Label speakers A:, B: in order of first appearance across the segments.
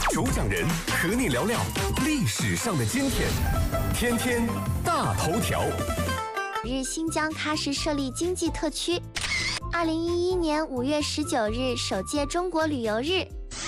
A: 主讲人和你聊聊历史上的今天。天天大头条。
B: 日新疆喀什设立经济特区。2011年5月19日，首届中国旅游日。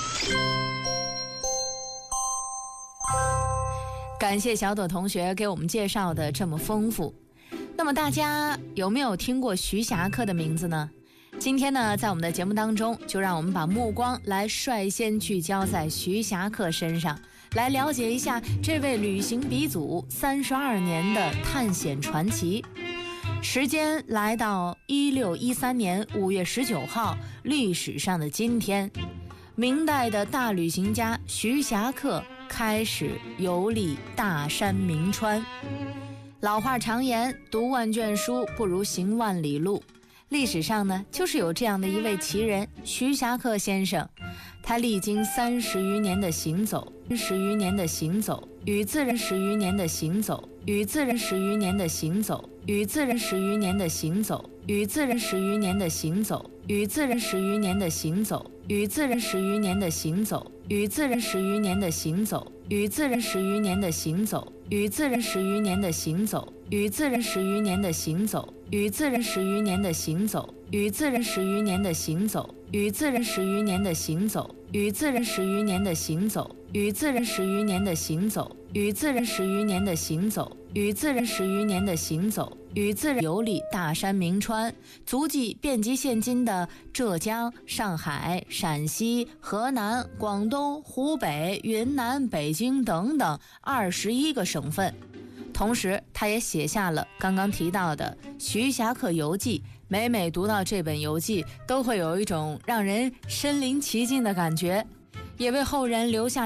C: 感谢小朵同学给我们介绍的这么丰富。那么大家有没有听过徐霞客的名字呢？今天呢，在我们的节目当中，就让我们把目光来率先聚焦在徐霞客身上，来了解一下这位旅行鼻祖32年的探险传奇。时间来到1613年5月19号，历史上的今天，明代的大旅行家徐霞客开始游历大山名川。老话常言，读万卷书不如行万里路。历史上呢，就是有这样的一位奇人徐霞客先生，他历经30余年的行走，与自然10余年的行走，与自然10余年的行走，与自然10余年的行走，与自然10余年的行走，与自然10余年的行走，与自然10余年的行走，与自然10余年的行走，与自然10余年的行走，与自然10余年的行走，与自然10余年的行走，与自然10余年的行走，与自然10余年的行走，与自然10余年的行走，与自然10余年的行走，与自然10余年的行走，与自然10余年的行走，与自然10余年的行走，与自然游历大山名川，足迹遍及现今的浙江、上海、陕西、河南、广东、湖北、云南、北京等等21个省份。同时他也写下了刚刚提到的徐霞客游记，每读到这本游记都会有一种让人身临其境的感觉，也为后人留下